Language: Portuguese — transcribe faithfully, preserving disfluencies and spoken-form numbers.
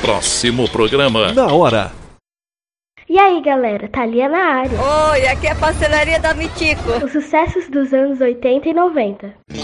Próximo programa. Na hora. E aí, galera, Thalia na área. Oi, aqui é a pastelaria da Mitico. Os sucessos dos anos oitenta e noventa.